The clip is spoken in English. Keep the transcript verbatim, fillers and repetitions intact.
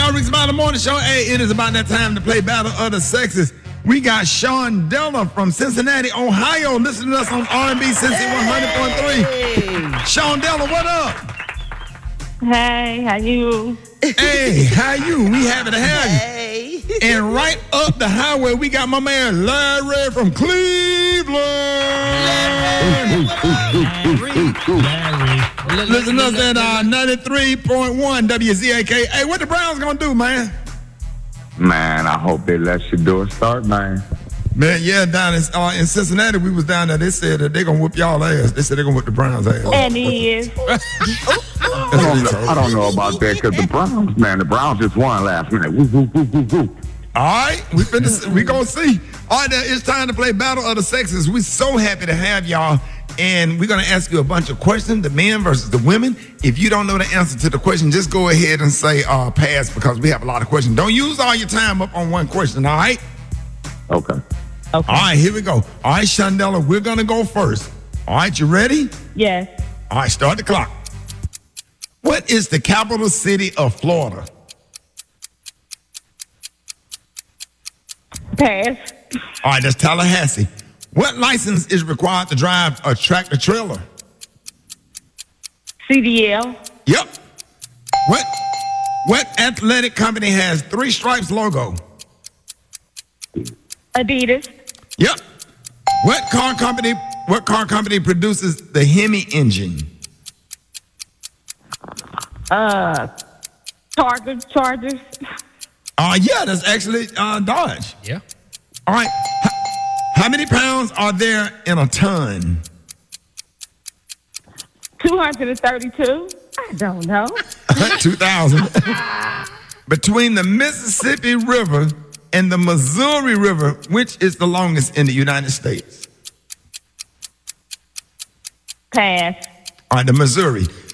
y'all. Rick's About the Morning Show. Hey, it is about that time to play Battle of the Sexes. We got Sean Della from Cincinnati, Ohio, listening to us on R and B Cincy one hundred point three. Sean Della, what up? Hey, how you? Hey, how you? We happy to have you. Hey. And right up the highway, we got my man Larry from Cleveland. Larry. Listen to us at uh, ninety-three point one W Z A K. Hey, what the Browns gonna do, man? Man, I hope they let Shador start, man. Man, yeah, down in, uh, in Cincinnati, we was down there. They said that they're gonna whoop y'all ass. They said they're gonna whoop the Browns ass. And he is. I don't know, I don't know about that because the Browns, man, the Browns just won last minute. Woo, woo, woo, woo, woo. All right, we finna, we gonna see. All right, now it's time to play Battle of the Sexes. We're so happy to have y'all, and we're gonna ask you a bunch of questions, the men versus the women. If you don't know the answer to the question, just go ahead and say uh, pass because we have a lot of questions. Don't use all your time up on one question, all right? Okay. Okay. All right, here we go. All right, Shandella, we're gonna go first. All right, you ready? Yes. All right, start the clock. What is the capital city of Florida? Pass. All right, that's Tallahassee. What license is required to drive a tractor trailer? C D L. Yep. What what athletic company has three stripes logo? Adidas. Yep. What car company what car company produces the Hemi engine? Uh, Chargers. Chargers. Uh yeah, that's actually uh Dodge. Yeah. All right. H- how many pounds are there in a ton? two hundred thirty-two. I don't know. two thousand. Between the Mississippi River and the Missouri River, which is the longest in the United States? Pass. All right, the Missouri.